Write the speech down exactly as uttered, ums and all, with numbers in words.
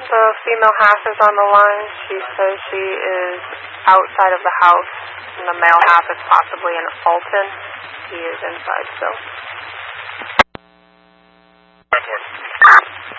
The female half is on the line. She says she is outside of the house, and the male half is possibly in Alton. He is inside still.